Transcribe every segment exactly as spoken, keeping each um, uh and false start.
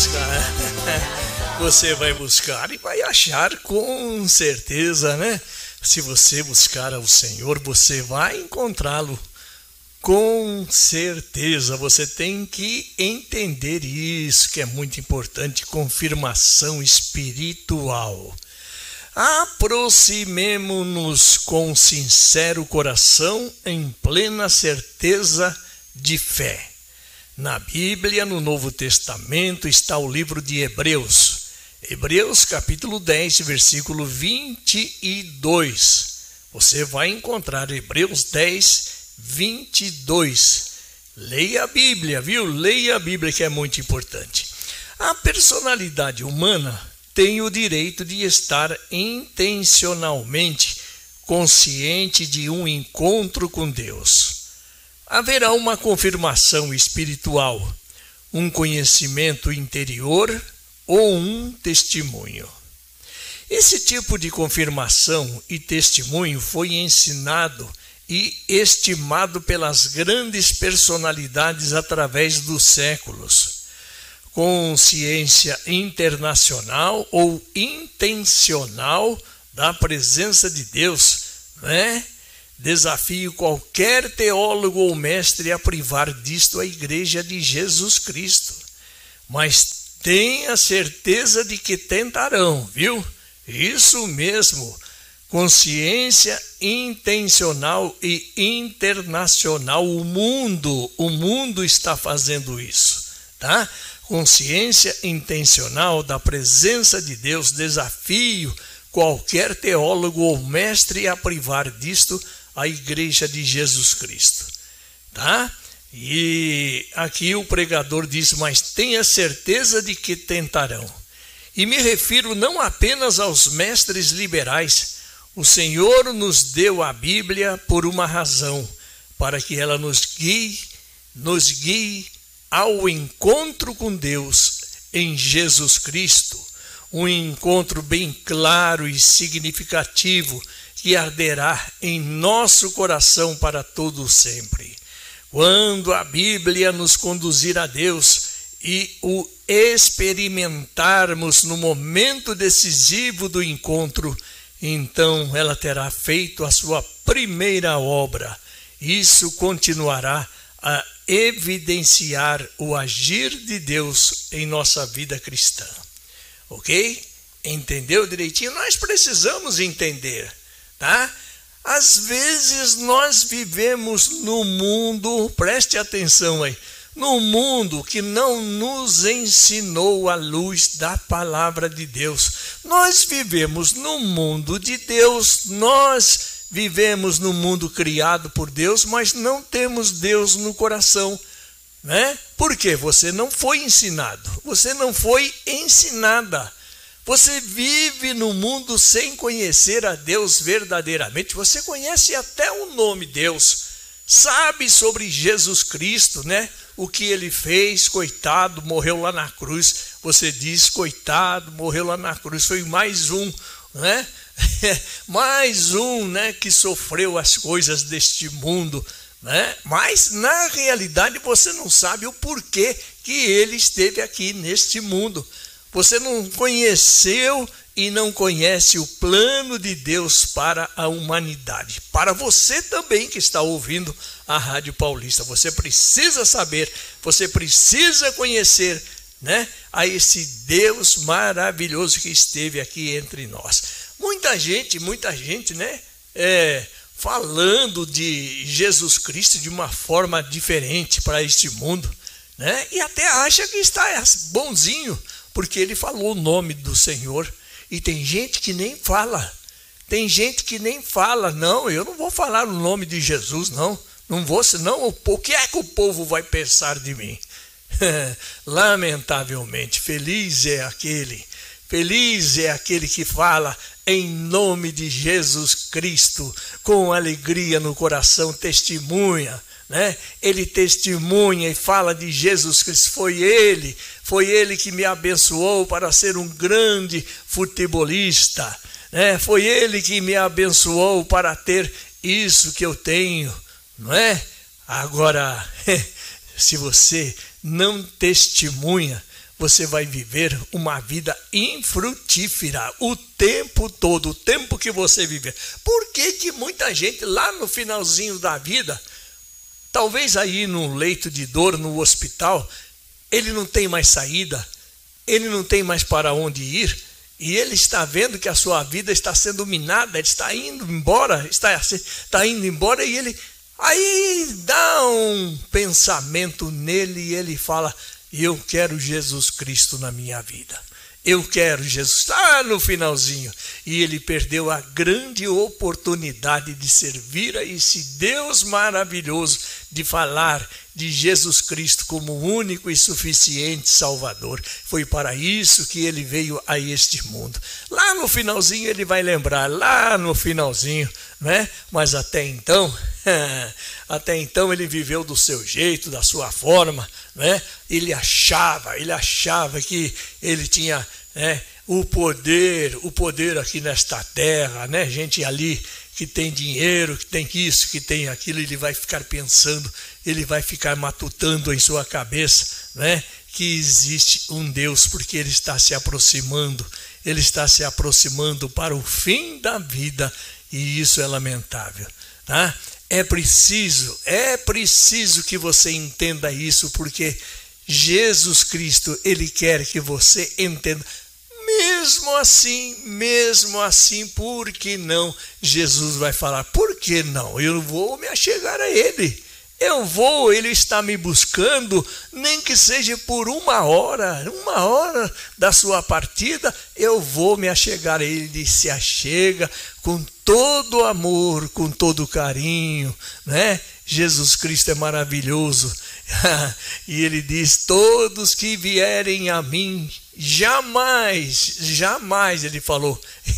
buscar. Você vai buscar e vai achar com certeza, né? Se você buscar ao Senhor, você vai encontrá-lo. Com certeza, você tem que entender isso, que é muito importante, confirmação espiritual. Aproximemo-nos com sincero coração, em plena certeza de fé. Na Bíblia, no Novo Testamento, está o livro de Hebreus. Hebreus capítulo dez, versículo vinte e dois. Você vai encontrar Hebreus dez, vinte e dois. Leia a Bíblia, viu? Leia a Bíblia, que é muito importante. A personalidade humana tem o direito de estar intencionalmente consciente de um encontro com Deus. Haverá uma confirmação espiritual, um conhecimento interior ou um testemunho. Esse tipo de confirmação e testemunho foi ensinado e estimado pelas grandes personalidades através dos séculos. Consciência internacional ou intencional da presença de Deus, né? Desafio qualquer teólogo ou mestre a privar disto a Igreja de Jesus Cristo. Mas tenha certeza de que tentarão, viu? Isso mesmo. Consciência intencional e internacional. O mundo, o mundo está fazendo isso, tá? Consciência intencional da presença de Deus. Desafio qualquer teólogo ou mestre a privar disto a Igreja de Jesus Cristo, tá? E aqui o pregador diz, mas tenha certeza de que tentarão. E me refiro não apenas aos mestres liberais. O Senhor nos deu a Bíblia por uma razão, para que ela nos guie, nos guie ao encontro com Deus em Jesus Cristo. Um encontro bem claro e significativo que arderá em nosso coração para todo sempre. Quando a Bíblia nos conduzir a Deus e o experimentarmos no momento decisivo do encontro, então ela terá feito a sua primeira obra. Isso continuará a evidenciar o agir de Deus em nossa vida cristã. Ok? Entendeu direitinho? Nós precisamos entender, tá? Às vezes nós vivemos no mundo, preste atenção aí, no mundo que não nos ensinou a luz da palavra de Deus. Nós vivemos no mundo de Deus, nós vivemos no mundo criado por Deus, mas não temos Deus no coração, né? Por quê? Você não foi ensinado, você não foi ensinada. Você vive no mundo sem conhecer a Deus verdadeiramente. Você conhece até o nome Deus, sabe sobre Jesus Cristo, né? O que ele fez, coitado, morreu lá na cruz. Você diz, coitado, morreu lá na cruz. Foi mais um, né? mais um, né, que sofreu as coisas deste mundo, né? Mas na realidade você não sabe o porquê que ele esteve aqui neste mundo. Você não conheceu e não conhece o plano de Deus para a humanidade. Para você também que está ouvindo a Rádio Paulista, você precisa saber, você precisa conhecer, né, a esse Deus maravilhoso que esteve aqui entre nós. Muita gente, muita gente, né, é, falando de Jesus Cristo de uma forma diferente para este mundo, né, e até acha que está bonzinho, porque ele falou o nome do Senhor. E tem gente que nem fala. Tem gente que nem fala. Não, eu não vou falar o nome de Jesus, não. Não vou, senão o que é que o povo vai pensar de mim? Lamentavelmente, feliz é aquele, feliz é aquele que fala em nome de Jesus Cristo, com alegria no coração, testemunha, né? Ele testemunha e fala de Jesus Cristo. Foi ele, foi ele que me abençoou para ser um grande futebolista, né? Foi ele que me abençoou para ter isso que eu tenho, não é? Agora, se você não testemunha, você vai viver uma vida infrutífera o tempo todo, o tempo que você viver. Por que que muita gente lá no finalzinho da vida, talvez aí no leito de dor, no hospital, ele não tem mais saída, ele não tem mais para onde ir, e ele está vendo que a sua vida está sendo minada, ele está indo embora, está, está indo embora, e ele aí dá um pensamento nele e ele fala: eu quero Jesus Cristo na minha vida. Eu quero Jesus. Está no finalzinho. E ele perdeu a grande oportunidade de servir a esse Deus maravilhoso, de falar de Jesus Cristo como único e suficiente Salvador. Foi para isso que ele veio a este mundo. Lá no finalzinho ele vai lembrar, lá no finalzinho, né? Mas até então, até então ele viveu do seu jeito, da sua forma, né? Ele achava, ele achava que ele tinha, né, o poder, o poder aqui nesta terra, né? Gente ali que tem dinheiro, que tem isso, que tem aquilo, ele vai ficar pensando, ele vai ficar matutando em sua cabeça, né, que existe um Deus, porque ele está se aproximando, ele está se aproximando para o fim da vida, e isso é lamentável, tá? É preciso, é preciso que você entenda isso, porque Jesus Cristo, ele quer que você entenda. Mesmo assim, mesmo assim, por que não? Jesus vai falar: por que não? Eu vou me achegar a ele. Eu vou, ele está me buscando, nem que seja por uma hora, uma hora da sua partida, eu vou me achegar a ele. Ele se achega com todo amor, com todo carinho, né? Jesus Cristo é maravilhoso. E ele diz: todos que vierem a mim, jamais, jamais, ele falou,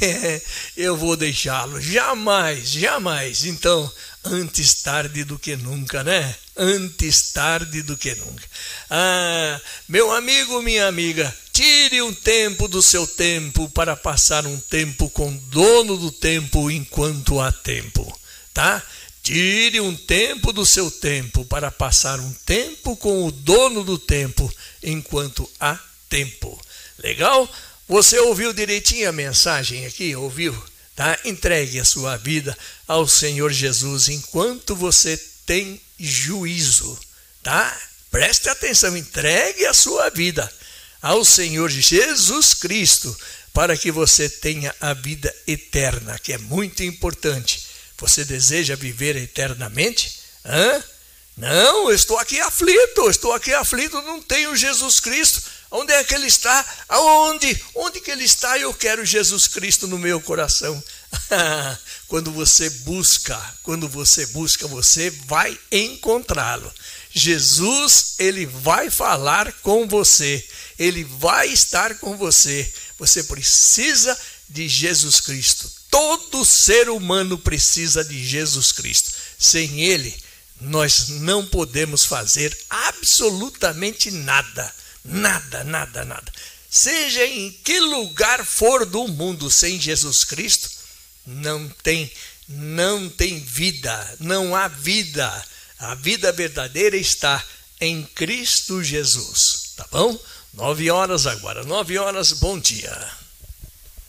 eu vou deixá-lo, jamais, jamais. Então, antes tarde do que nunca, né? Antes tarde do que nunca. Ah, meu amigo, minha amiga, tire um tempo do seu tempo para passar um tempo com o dono do tempo enquanto há tempo, tá? Tire um tempo do seu tempo para passar um tempo com o dono do tempo enquanto há tempo. Legal? Você ouviu direitinho a mensagem aqui? Ouviu? Tá? Entregue a sua vida ao Senhor Jesus enquanto você tem juízo. Tá? Preste atenção, entregue a sua vida ao Senhor Jesus Cristo para que você tenha a vida eterna, que é muito importante. Você deseja viver eternamente? Hã? Não, eu estou aqui aflito, eu estou aqui aflito, não tenho Jesus Cristo. Onde é que ele está? Aonde? Onde que ele está? Eu quero Jesus Cristo no meu coração. Quando você busca, quando você busca, você vai encontrá-lo. Jesus, ele vai falar com você, ele vai estar com você. Você precisa de Jesus Cristo. Todo ser humano precisa de Jesus Cristo. Sem ele, nós não podemos fazer absolutamente nada. Nada, nada, nada. Seja em que lugar for do mundo, sem Jesus Cristo, não tem, não tem vida, não há vida. A vida verdadeira está em Cristo Jesus. Tá bom? Nove horas agora, nove horas, bom dia.